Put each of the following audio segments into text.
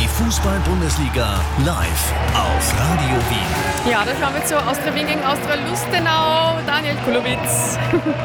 Die Fußball-Bundesliga live auf Radio Wien. Ja, da schauen wir zu Austria Wien gegen Austria Lustenau. Daniel Kulowitz.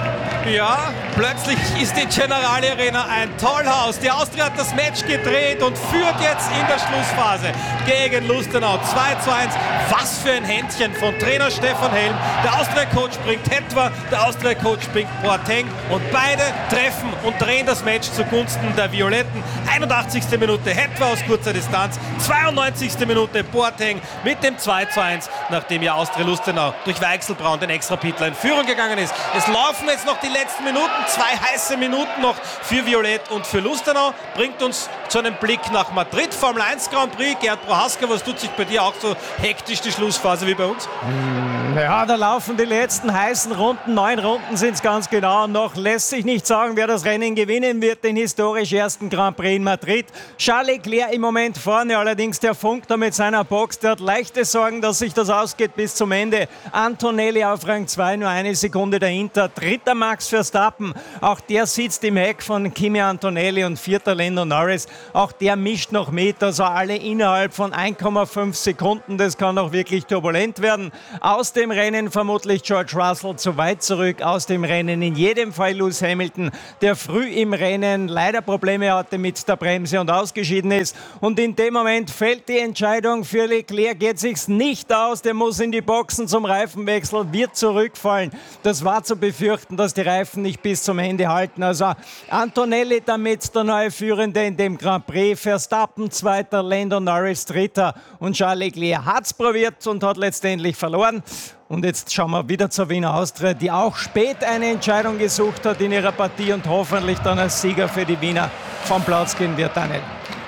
Ja, plötzlich ist die Generali Arena ein Tollhaus. Die Austria hat das Match gedreht und führt jetzt in der Schlussphase gegen Lustenau 2:1. Was für ein Händchen von Trainer Stefan Helm. Der Austria-Coach bringt Hetwa, der Austria-Coach bringt Boateng und beide treffen und drehen das Match zugunsten der Violetten. 81. Minute Hetwa aus kurzer Distanz, 92. Minute Boateng mit dem 2:1, nachdem ja Austria Lustenau durch Weichselbraun den Extrapitler in Führung gegangen ist. Es laufen jetzt noch die letzten Minuten, 2 heiße Minuten noch für Violett und für Lustenau. Bringt uns zu einem Blick nach Madrid, Formel 1 Grand Prix. Gerd Prohaska, was tut sich bei dir auch so hektisch die Schlussphase wie bei uns? Ja, da laufen die letzten heißen Runden. 9 Runden sind es ganz genau. Noch lässt sich nicht sagen, wer das Rennen gewinnen wird, den historisch ersten Grand Prix in Madrid. Charles Leclerc im Moment vorne, allerdings der Funk da mit seiner Box, der hat leichte Sorgen, dass sich das ausgeht bis zum Ende. Antonelli auf Rang 2, nur eine Sekunde dahinter. Dritter Max Verstappen, auch der sitzt im Heck von Kimi Antonelli, und vierter Lando Norris, auch der mischt noch mit, also alle innerhalb von 1,5 Sekunden, das kann auch wirklich turbulent werden. Aus dem Rennen vermutlich George Russell zu weit zurück, aus dem Rennen in jedem Fall Lewis Hamilton, der früh im Rennen leider Probleme hatte mit der Bremse und ausgeschieden ist, und in dem Moment fällt die Entscheidung für Leclerc, geht sich's nicht aus, der muss in die Boxen zum Reifenwechsel, wird zurückfallen. Das war zu befürchten, dass die Reifen nicht bis zum Ende halten. Also Antonelli damit der neue Führende in dem Grand Prix, Verstappen zweiter, Lando Norris dritter, und Charles Leclerc hat's probiert und hat letztendlich verloren. Und jetzt schauen wir wieder zur Wiener Austria, die auch spät eine Entscheidung gesucht hat in ihrer Partie und hoffentlich dann als Sieger für die Wiener vom Platz gehen wird, Daniel.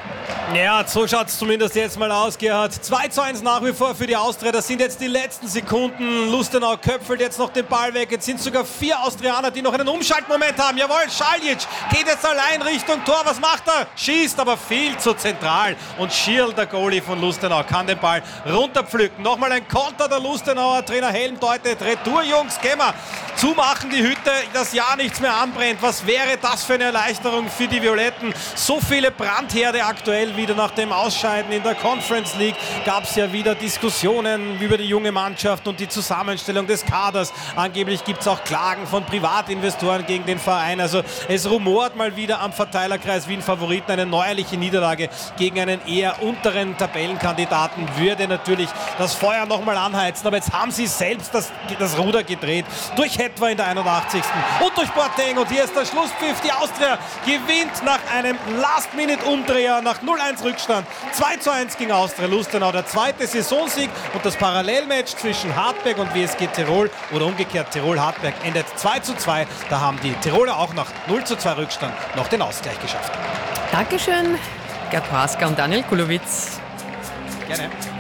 Ja, so schaut es zumindest jetzt mal aus, Gerhard. 2:1 nach wie vor für die Austria. Das sind jetzt die letzten Sekunden. Lustenau köpfelt jetzt noch den Ball weg. Jetzt sind sogar 4 Austrianer, die noch einen Umschaltmoment haben. Jawohl, Šaljić geht jetzt allein Richtung Tor. Was macht er? Schießt, aber viel zu zentral. Und Schirl, der Goalie von Lustenau, kann den Ball runterpflücken. Nochmal ein Konter der Lustenauer. Trainer Helm deutet: Retour, Jungs, gehen wir. Zumachen die Hütte, dass ja nichts mehr anbrennt. Was wäre das für eine Erleichterung für die Violetten? So viele Brandherde aktuell wieder nach dem Ausscheiden in der Conference League. Gab es ja wieder Diskussionen über die junge Mannschaft und die Zusammenstellung des Kaders. Angeblich gibt es auch Klagen von Privatinvestoren gegen den Verein. Also es rumort mal wieder am Verteilerkreis Wien Favoriten. Eine neuerliche Niederlage gegen einen eher unteren Tabellenkandidaten würde natürlich das Feuer nochmal anheizen. Aber jetzt haben sie selbst das Ruder gedreht. Durch Hetwa in der 81. und durch Boateng. Und hier ist der Schlusspfiff. Die Austria gewinnt nach einem Last-Minute-Umdreher, nach 0:1 Rückstand. 2:1 gegen Austria Lustenau. Der zweite Saisonsieg, und das Parallelmatch zwischen Hartberg und WSG Tirol oder umgekehrt Tirol-Hartberg endet 2:2. Da haben die Tiroler auch nach 0:2 Rückstand noch den Ausgleich geschafft. Dankeschön, Gerd Prohaska und Daniel Kulowitz. Gerne.